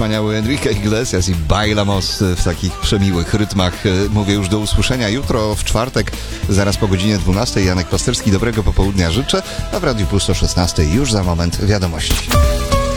wspaniały Enrique Iglesias i Bailamos w takich przemiłych rytmach. Mówię już do usłyszenia jutro w czwartek, zaraz po godzinie 12. Janek Pasterski, dobrego popołudnia życzę, a w Radiu Plus o 16 już za moment wiadomości.